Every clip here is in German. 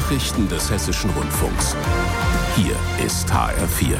Nachrichten des Hessischen Rundfunks. Hier ist HR4.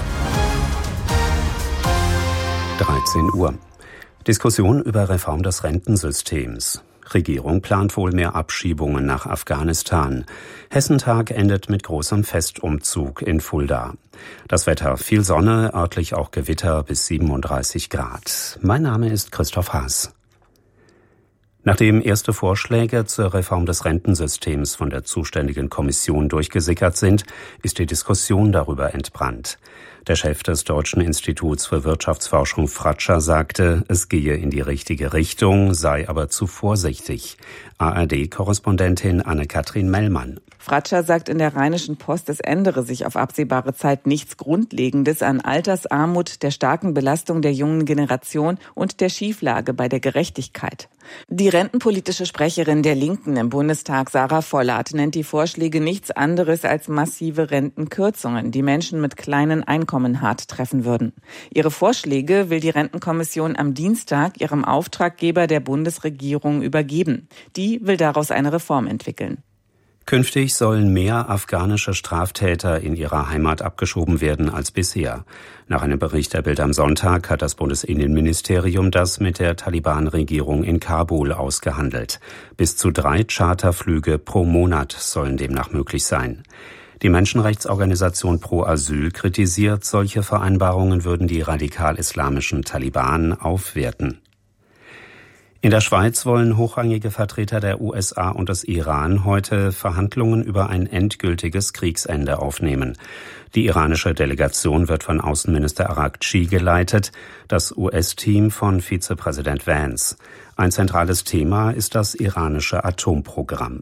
13 Uhr. Diskussion über Reform des Rentensystems. Regierung plant wohl mehr Abschiebungen nach Afghanistan. Hessentag endet mit großem Festumzug in Fulda. Das Wetter: viel Sonne, örtlich auch Gewitter bis 37 Grad. Mein Name ist Christoph Haas. Nachdem erste Vorschläge zur Reform des Rentensystems von der zuständigen Kommission durchgesickert sind, ist die Diskussion darüber entbrannt. Der Chef des Deutschen Instituts für Wirtschaftsforschung Fratscher sagte, es gehe in die richtige Richtung, sei aber zu vorsichtig. ARD-Korrespondentin Anne-Kathrin Mellmann. Fratscher sagt in der Rheinischen Post, es ändere sich auf absehbare Zeit nichts Grundlegendes an Altersarmut, der starken Belastung der jungen Generation und der Schieflage bei der Gerechtigkeit. Die rentenpolitische Sprecherin der Linken im Bundestag, Sarah Vollert, nennt die Vorschläge nichts anderes als massive Rentenkürzungen, die Menschen mit kleinen Einkommen hart treffen würden. Ihre Vorschläge will die Rentenkommission am Dienstag ihrem Auftraggeber der Bundesregierung übergeben. Die will daraus eine Reform entwickeln. Künftig sollen mehr afghanische Straftäter in ihrer Heimat abgeschoben werden als bisher. Nach einem Bericht der Bild am Sonntag hat das Bundesinnenministerium das mit der Taliban-Regierung in Kabul ausgehandelt. Bis zu 3 Charterflüge pro Monat sollen demnach möglich sein. Die Menschenrechtsorganisation Pro Asyl kritisiert, solche Vereinbarungen würden die radikal-islamischen Taliban aufwerten. In der Schweiz wollen hochrangige Vertreter der USA und des Iran heute Verhandlungen über ein endgültiges Kriegsende aufnehmen. Die iranische Delegation wird von Außenminister Araghchi geleitet, das US-Team von Vizepräsident Vance. Ein zentrales Thema ist das iranische Atomprogramm.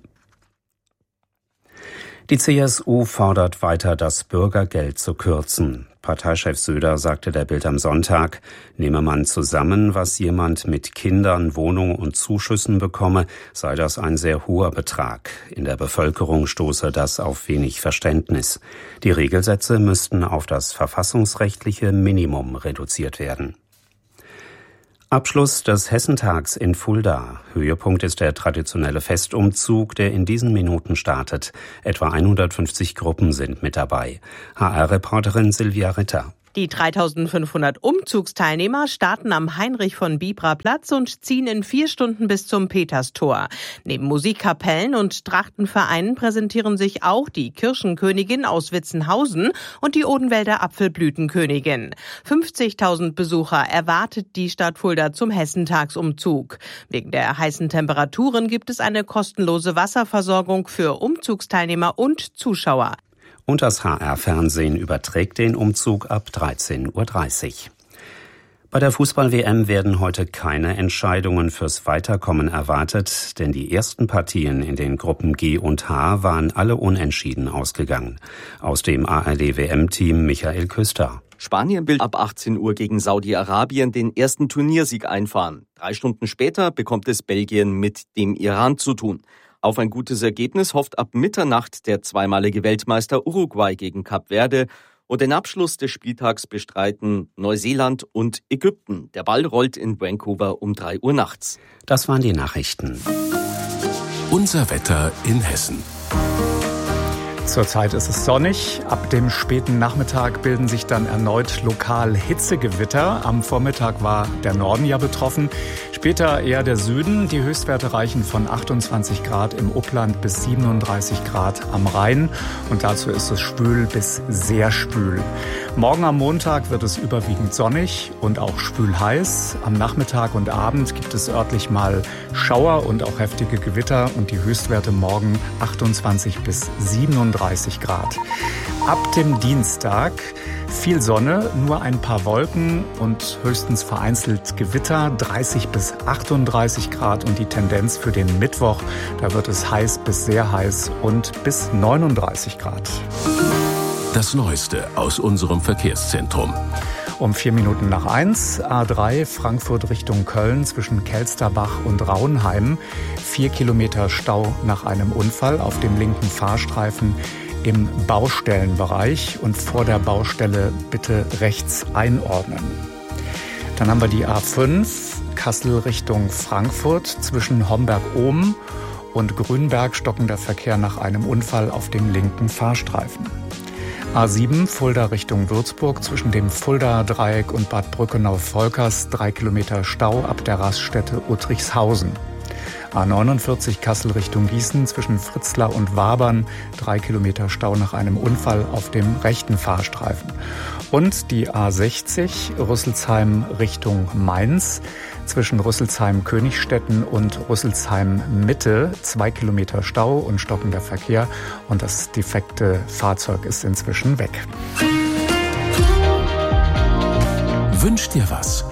Die CSU fordert weiter, das Bürgergeld zu kürzen. Parteichef Söder sagte der Bild am Sonntag, nehme man zusammen, was jemand mit Kindern, Wohnung und Zuschüssen bekomme, sei das ein sehr hoher Betrag. In der Bevölkerung stoße das auf wenig Verständnis. Die Regelsätze müssten auf das verfassungsrechtliche Minimum reduziert werden. Abschluss des Hessentags in Fulda. Höhepunkt ist der traditionelle Festumzug, der in diesen Minuten startet. Etwa 150 Gruppen sind mit dabei. HR-Reporterin Silvia Ritter. Die 3500 Umzugsteilnehmer starten am Heinrich-von-Bibra-Platz und ziehen in 4 Stunden bis zum Peterstor. Neben Musikkapellen und Trachtenvereinen präsentieren sich auch die Kirschenkönigin aus Witzenhausen und die Odenwälder Apfelblütenkönigin. 50.000 Besucher erwartet die Stadt Fulda zum Hessentagsumzug. Wegen der heißen Temperaturen gibt es eine kostenlose Wasserversorgung für Umzugsteilnehmer und Zuschauer. Und das HR-Fernsehen überträgt den Umzug ab 13:30 Uhr. Bei der Fußball-WM werden heute keine Entscheidungen fürs Weiterkommen erwartet, denn die ersten Partien in den Gruppen G und H waren alle unentschieden ausgegangen. Aus dem ARD-WM-Team Michael Küster. Spanien will ab 18 Uhr gegen Saudi-Arabien den ersten Turniersieg einfahren. 3 Stunden später bekommt es Belgien mit dem Iran zu tun. Auf ein gutes Ergebnis hofft ab Mitternacht der zweimalige Weltmeister Uruguay gegen Kap Verde. Und den Abschluss des Spieltags bestreiten Neuseeland und Ägypten. Der Ball rollt in Vancouver um 3 Uhr nachts. Das waren die Nachrichten. Unser Wetter in Hessen. Zurzeit ist es sonnig. Ab dem späten Nachmittag bilden sich dann erneut lokal Hitzegewitter. Am Vormittag war der Norden ja betroffen. Später eher der Süden. Die Höchstwerte reichen von 28 Grad im Upland bis 37 Grad am Rhein. Und dazu ist es schwül bis sehr schwül. Morgen am Montag wird es überwiegend sonnig und auch schwül-heiß. Am Nachmittag und Abend gibt es örtlich mal Schauer und auch heftige Gewitter. Und die Höchstwerte morgen 28 bis 37 Grad. Ab dem Dienstag viel Sonne, nur ein paar Wolken und höchstens vereinzelt Gewitter, 30 bis 38 Grad und die Tendenz für den Mittwoch, da wird es heiß bis sehr heiß und bis 39 Grad. Das Neueste aus unserem Verkehrszentrum. Um 1:04 A3 Frankfurt Richtung Köln zwischen Kelsterbach und Rauenheim. 4 Kilometer Stau nach einem Unfall auf dem linken Fahrstreifen im Baustellenbereich und vor der Baustelle bitte rechts einordnen. Dann haben wir die A5 Kassel Richtung Frankfurt zwischen Homberg-Ohm und Grünberg stockender Verkehr nach einem Unfall auf dem linken Fahrstreifen. A7 Fulda Richtung Würzburg zwischen dem Fulda-Dreieck und Bad Brückenau-Volkers 3 Kilometer Stau ab der Raststätte Uttrichshausen. A49 Kassel Richtung Gießen zwischen Fritzlar und Wabern 3 Kilometer Stau nach einem Unfall auf dem rechten Fahrstreifen. Und die A60 Rüsselsheim Richtung Mainz zwischen Rüsselsheim-Königstetten und Rüsselsheim-Mitte 2 Kilometer Stau und stockender Verkehr. Und das defekte Fahrzeug ist inzwischen weg. Wünsch dir was?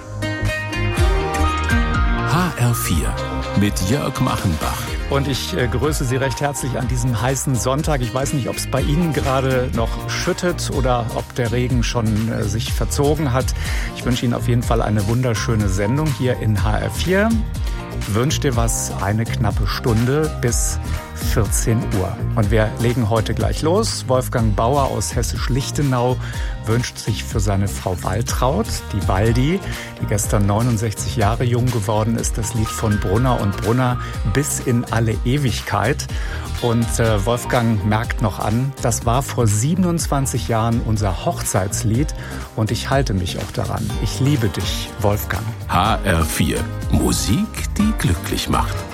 HR4 mit Jörg Machenbach. Und ich grüße Sie recht herzlich an diesem heißen Sonntag. Ich weiß nicht, ob es bei Ihnen gerade noch schüttet oder ob der Regen schon sich verzogen hat. Ich wünsche Ihnen auf jeden Fall eine wunderschöne Sendung hier in HR4. Wünsch dir was, eine knappe Stunde bis 14 Uhr. Und wir legen heute gleich los. Wolfgang Bauer aus Hessisch-Lichtenau wünscht sich für seine Frau Waltraud, die Waldi, die gestern 69 Jahre jung geworden ist, das Lied von Brunner und Brunner bis in alle Ewigkeit. Und Wolfgang merkt noch an, das war vor 27 Jahren unser Hochzeitslied und ich halte mich auch daran. Ich liebe dich, Wolfgang. HR4. Musik, die glücklich macht.